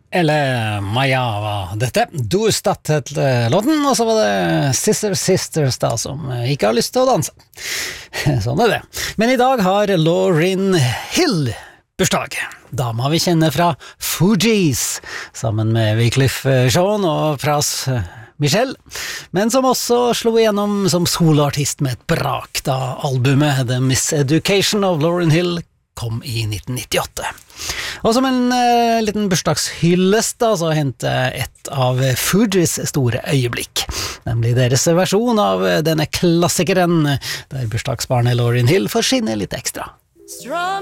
Eller Maja var dette. Du startet låten, og så var det Sisters da, som ikke har lyst til å danse. Sånn er det. Men i dag har Lauryn Hill bursdag. Dama vi kjenner fra Fugees, sammen med Wyclef Jean og Pras Michelle, men som også slo igjennom som soloartist med et brak da albumet The Miseducation of Lauryn Hill kom i 1998. Og som en liten bursdagshyllest da, så hentet et av Fugees store øyeblikk, nemlig deres versjon av denne klassikeren, der bursdagsbarnet Lauryn Hill får skinne litt ekstra.